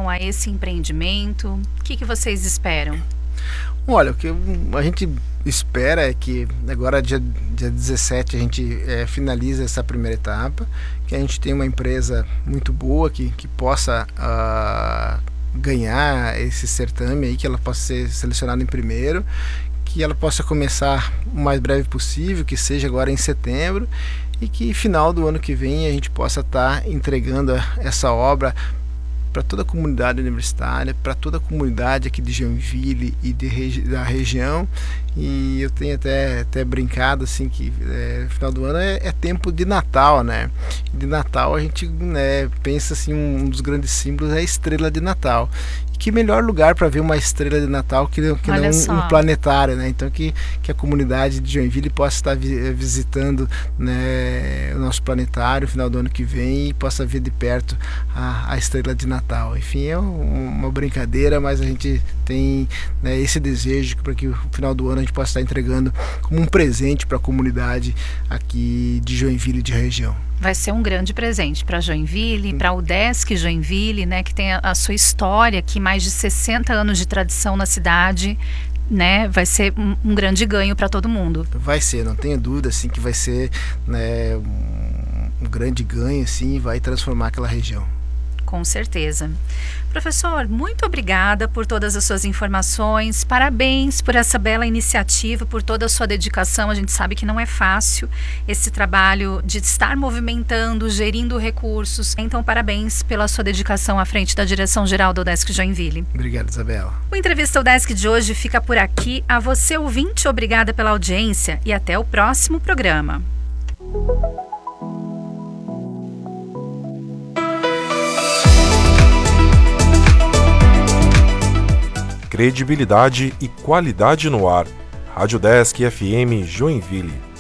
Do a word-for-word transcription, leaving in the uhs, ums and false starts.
relação a esse empreendimento? O que, que vocês esperam? Olha, o que a gente espera é que agora dia, dia dezessete a gente é, finaliza essa primeira etapa, que a gente tenha uma empresa muito boa que, que possa uh, ganhar esse certame aí, que ela possa ser selecionada em primeiro, que ela possa começar o mais breve possível, que seja agora em setembro, e que final do ano que vem a gente possa estar entregando essa obra para toda a comunidade universitária, para toda a comunidade aqui de Joinville e de regi- da região. E eu tenho até, até brincado assim que é, final do ano é, é tempo de Natal, né? De Natal a gente, né, pensa assim, um, um dos grandes símbolos é a estrela de Natal. E que melhor lugar para ver uma estrela de Natal que, que não um, um planetário, né? Então que, que a comunidade de Joinville possa estar vi- visitando, né, o nosso planetário no final do ano que vem e possa ver de perto a, a estrela de Natal. Enfim, é um, uma brincadeira, mas a gente tem, né, esse desejo para que no final do ano a gente possa estar entregando como um presente para a comunidade aqui de Joinville e de região. Vai ser um grande presente para Joinville, para o UDESC Joinville, né, que tem a, a sua história aqui, mais de sessenta anos de tradição na cidade, né, vai ser um, um grande ganho para todo mundo. Vai ser, não tenho dúvida, assim, que vai ser, né, um, um grande ganho, assim, e vai transformar aquela região. Com certeza. Professor, muito obrigada por todas as suas informações, parabéns por essa bela iniciativa, por toda a sua dedicação. A gente sabe que não é fácil esse trabalho de estar movimentando, gerindo recursos. Então, parabéns pela sua dedicação à frente da Direção-Geral do UDESC Joinville. Obrigado, Isabela. O Entrevista UDESC de hoje fica por aqui. A você, ouvinte, obrigada pela audiência e até o próximo programa. Credibilidade e qualidade no ar. Rádio UDESC F M Joinville.